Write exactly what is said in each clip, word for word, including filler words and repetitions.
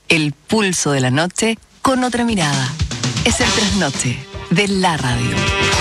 El pulso de la noche con otra mirada. Es el trasnoche de la radio.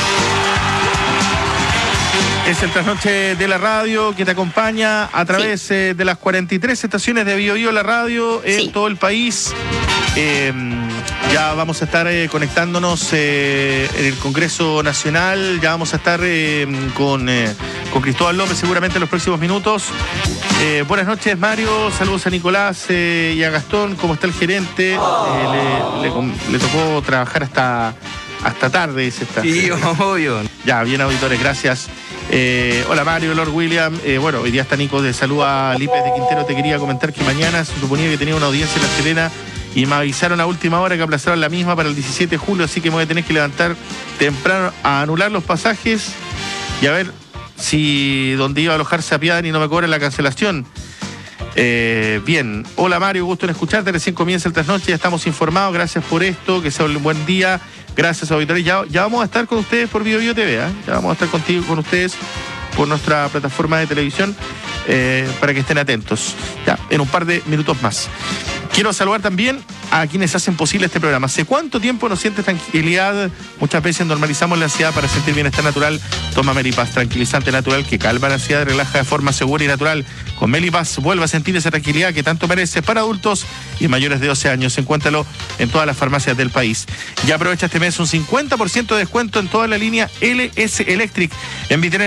Es el trasnoche de la radio que te acompaña a través sí. eh, de las cuarenta y tres estaciones de Bio Bio la radio en sí. todo el país. Eh, ya vamos a estar eh, conectándonos eh, en el Congreso Nacional. Ya vamos a estar eh, con, eh, con Cristóbal López seguramente en los próximos minutos. Eh, buenas noches, Mario. Saludos a Nicolás eh, y a Gastón. ¿Cómo está el gerente? Eh, le, le, le tocó trabajar hasta, hasta tarde, dice esta. Sí, obvio. Ya, bien, auditores, gracias. Eh, hola Mario, Lord William. Eh, bueno, hoy día está Nico de salud a Lípez de Quintero. Te quería comentar que mañana se suponía que tenía una audiencia en La Serena y me avisaron a última hora que aplazaron la misma para el diecisiete de julio, así que me voy a tener que levantar temprano a anular los pasajes y a ver si donde iba a alojarse a Piedad y no me cobran la cancelación. Eh, bien, hola Mario, gusto en escucharte, recién comienza el trasnoche, ya estamos informados, gracias por esto, que sea un buen día, gracias auditores, ya, ya vamos a estar con ustedes por Bio Bio T V, ¿eh? Ya vamos a estar contigo, con ustedes por nuestra plataforma de televisión, eh, para que estén atentos, ya, en un par de minutos más. Quiero saludar también a quienes hacen posible este programa. ¿Hace cuánto tiempo nos sientes tranquilidad? Muchas veces normalizamos la ansiedad para sentir bienestar natural. Toma Melipaz, tranquilizante natural que calma la ansiedad y relaja de forma segura y natural. Con Melipaz vuelva a sentir esa tranquilidad que tanto merece para adultos y mayores de doce años. Encuéntralo en todas las farmacias del país. Ya aprovecha este mes un cincuenta por ciento de descuento en toda la línea L S Electric en Vitener.